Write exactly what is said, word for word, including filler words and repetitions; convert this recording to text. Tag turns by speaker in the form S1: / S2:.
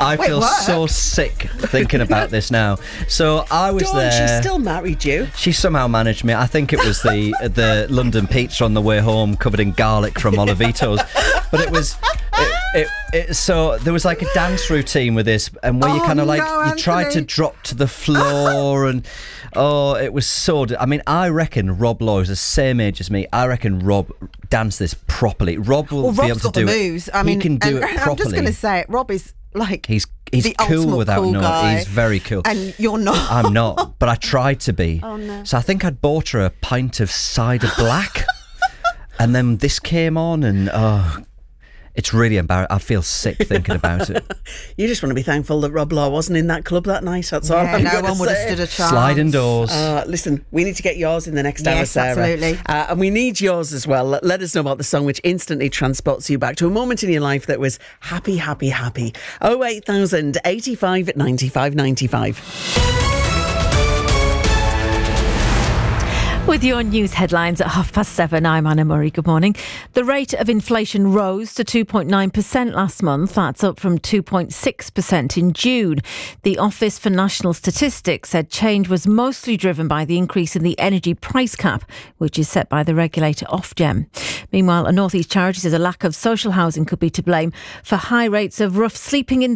S1: I
S2: Wait,
S1: feel
S2: what?
S1: so sick thinking about this now. So I was
S3: Dawn,
S1: there.
S3: she still married you.
S1: She somehow managed me. I think it was the the London pizza on the way home covered in garlic from Olivito's. But it was... It, it, it, so there was like a dance routine with this, and where you
S2: Oh,
S1: kind of like
S2: no,
S1: you tried to
S2: Anthony.
S1: drop to the floor, and oh, it was so. I mean, I reckon Rob Lowe is the same age as me. I reckon Rob danced this properly. Rob will
S2: Well,
S1: be
S2: Rob's
S1: able to
S2: got the
S1: do it.
S2: moves. I mean,
S1: he can do
S2: and,
S1: it
S2: and
S1: properly.
S2: I'm just going to say it. Rob is like
S1: He's he's
S2: the
S1: cool
S2: ultimate
S1: without
S2: cool
S1: no.
S2: guy.
S1: He's very cool.
S2: And you're not.
S1: I'm not, but I tried to be.
S2: Oh, no.
S1: So I think I'd bought her a pint of cider black, and then this came on, and oh, it's really embarrassing. I feel sick thinking about it.
S3: You just want to be thankful that Rob Law wasn't in that club that night. That's all
S2: Yeah,
S3: I'm
S2: no
S3: going
S2: one
S3: to
S2: would have
S3: say.
S2: stood a chance.
S1: Sliding doors.
S3: Uh, listen, we need to get yours in the next hour,
S2: Yes,
S3: Sarah.
S2: absolutely.
S3: Uh, and we need yours as well. Let, let us know about the song which instantly transports you back to a moment in your life that was happy, happy, happy. oh eight thousand eighty-five ninety-five ninety-five.
S4: With your news headlines at half past seven, I'm Anna Murray. Good morning. The rate of inflation rose to two point nine percent last month. That's up from two point six percent in June. The Office for National Statistics said change was mostly driven by the increase in the energy price cap, which is set by the regulator Ofgem. Meanwhile, a North East charity says a lack of social housing could be to blame for high rates of rough sleeping in